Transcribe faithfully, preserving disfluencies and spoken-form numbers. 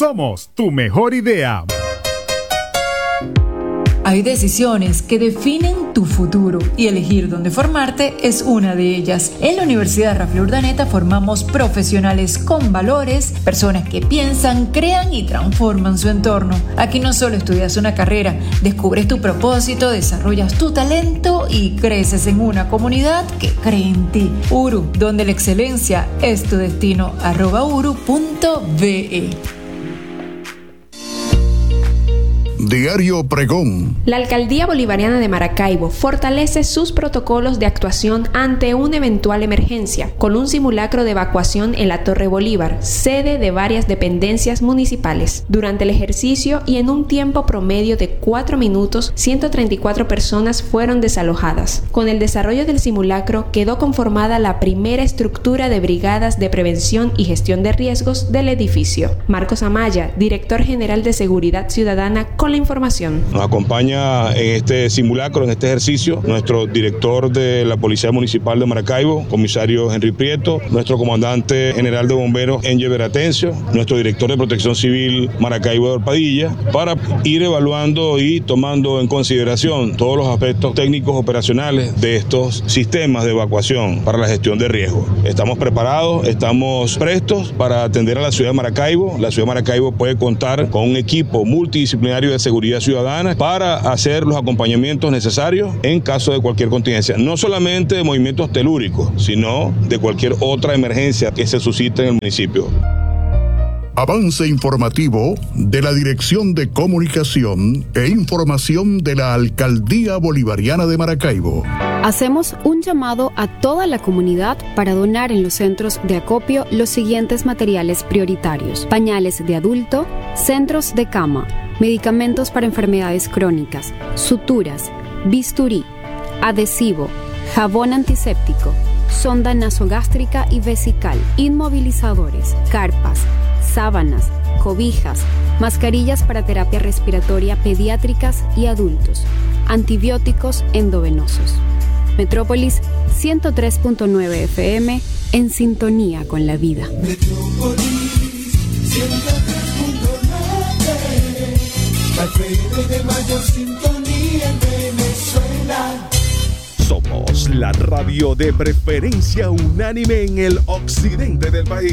somos tu mejor idea. Hay decisiones que definen tu futuro y elegir dónde formarte es una de ellas. En la Universidad Rafael Urdaneta formamos profesionales con valores, personas que piensan, crean y transforman su entorno. Aquí no solo estudias una carrera, descubres tu propósito, desarrollas tu talento y creces en una comunidad que cree en ti. U R U, donde la excelencia es tu destino. arroba uru punto be. Diario Pregón. La Alcaldía Bolivariana de Maracaibo fortalece sus protocolos de actuación ante una eventual emergencia, con un simulacro de evacuación en la Torre Bolívar, sede de varias dependencias municipales. Durante el ejercicio y en un tiempo promedio de cuatro minutos, ciento treinta y cuatro personas fueron desalojadas. Con el desarrollo del simulacro quedó conformada la primera estructura de brigadas de prevención y gestión de riesgos del edificio. Marcos Amaya, director general de Seguridad Ciudadana, con la información. Nos acompaña en este simulacro, en este ejercicio, nuestro director de la Policía Municipal de Maracaibo, comisario Henry Prieto, nuestro comandante general de bomberos, Enge Veratencio, nuestro director de Protección Civil, Maracaibo de Padilla, para ir evaluando y tomando en consideración todos los aspectos técnicos operacionales de estos sistemas de evacuación para la gestión de riesgo. Estamos preparados, estamos prestos para atender a la ciudad de Maracaibo. La ciudad de Maracaibo puede contar con un equipo multidisciplinario de seguridad ciudadana para hacer los acompañamientos necesarios en caso de cualquier contingencia, no solamente de movimientos telúricos, sino de cualquier otra emergencia que se suscite en el municipio. Avance informativo de la Dirección de Comunicación e Información de la Alcaldía Bolivariana de Maracaibo. Hacemos un llamado a toda la comunidad para donar en los centros de acopio los siguientes materiales prioritarios: pañales de adulto, centros de cama, medicamentos para enfermedades crónicas, suturas, bisturí, adhesivo, jabón antiséptico, sonda nasogástrica y vesical, inmovilizadores, carpas, sábanas, cobijas, mascarillas para terapia respiratoria pediátricas y adultos, antibióticos endovenosos. Metrópolis ciento tres punto nueve F M, en sintonía con la vida. Metrópolis ciento tres punto nueve, la F M de mayor sintonía en Venezuela. Somos la radio de preferencia unánime en el occidente del país.